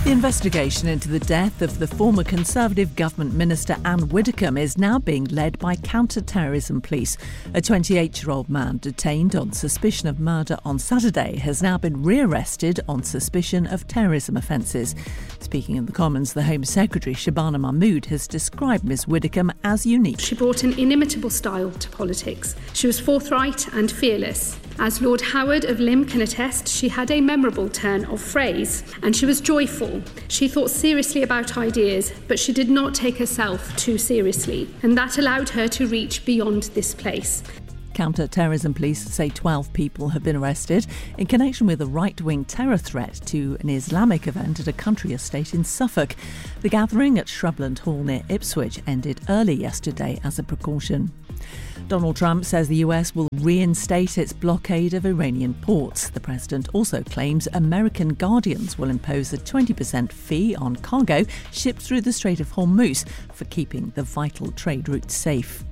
The investigation into the death of the former Conservative government minister Anne Widdecombe is now being led by counter-terrorism police. A 28-year-old man detained on suspicion of murder on Saturday has now been rearrested on suspicion of terrorism offences. Speaking in the Commons, the Home Secretary Shabana Mahmood has described Ms Widdecombe as unique. She brought an inimitable style to politics. She was forthright and fearless. As Lord Howard of Lympne can attest, she had a memorable turn of phrase, and she was joyful. She thought seriously about ideas, but she did not take herself too seriously, and that allowed her to reach beyond this place. Counter-terrorism police say 12 people have been arrested in connection with a right-wing terror threat to an Islamic event at a country estate in Suffolk. The gathering at Shrubland Hall near Ipswich ended early yesterday as a precaution. Donald Trump says the US will reinstate its blockade of Iranian ports. The president also claims American guardians will impose a 20% fee on cargo shipped through the Strait of Hormuz for keeping the vital trade route safe.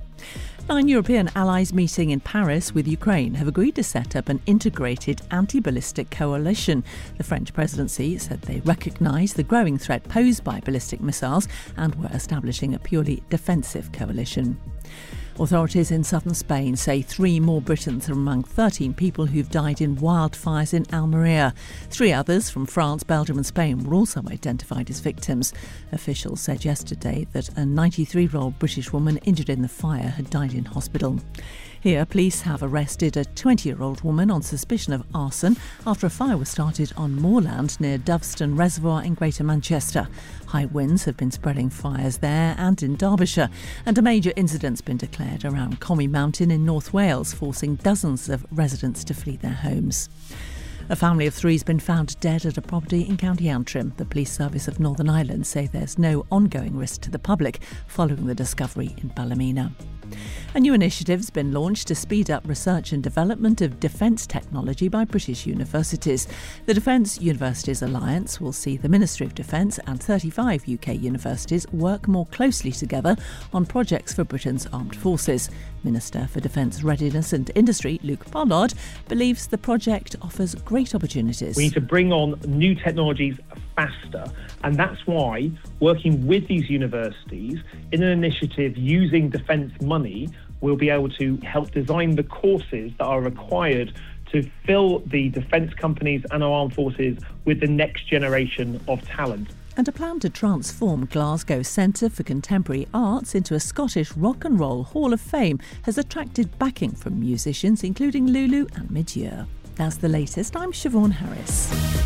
9 European allies meeting in Paris with Ukraine have agreed to set up an integrated anti-ballistic coalition. The French presidency said they recognise the growing threat posed by ballistic missiles and were establishing a purely defensive coalition. Authorities in southern Spain say 3 more Britons are among 13 people who've died in wildfires in Almeria. 3 others from France, Belgium and Spain were also identified as victims. Officials said yesterday that a 93-year-old British woman injured in the fire had died in hospital. Here, police have arrested a 20-year-old woman on suspicion of arson after a fire was started on moorland near Doveston Reservoir in Greater Manchester. High winds have been spreading fires there and in Derbyshire, and a major incident's been declared around Comey Mountain in North Wales, forcing dozens of residents to flee their homes. A family of 3 has been found dead at a property in County Antrim. The Police Service of Northern Ireland say there's no ongoing risk to the public following the discovery in Ballymena. A new initiative has been launched to speed up research and development of defence technology by British universities. The Defence Universities Alliance will see the Ministry of Defence and 35 UK universities work more closely together on projects for Britain's armed forces. Minister for Defence Readiness and Industry, Luke Pollard, believes the project offers great opportunities. We need to bring on new technologies faster, and that's why working with these universities in an initiative using defence money, we'll be able to help design the courses that are required to fill the defence companies and our armed forces with the next generation of talent. And a plan to transform Glasgow Centre for Contemporary Arts into a Scottish Rock and Roll Hall of Fame has attracted backing from musicians including Lulu and Midyear. That's the latest. I'm Siobhan Harris.